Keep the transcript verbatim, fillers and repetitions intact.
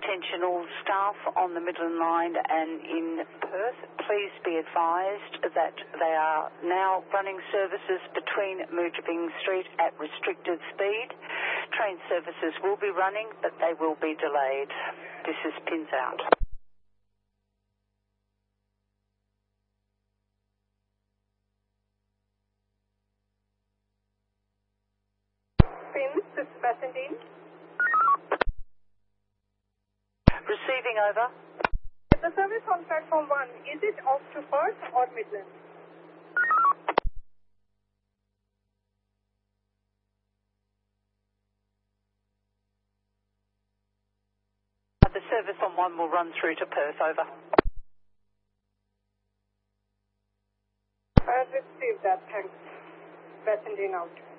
attention all staff on the Midland Line and in Perth. Please be advised that they are now running services between Moojibing Street at restricted speed. Train services will be running, but they will be delayed. This is Pins Out. Pins, this is Bessendine. Receiving over. The service on platform one, is it off to Perth or Midland? The service on one will run through to Perth, over. I received that, thanks. Bessendine out.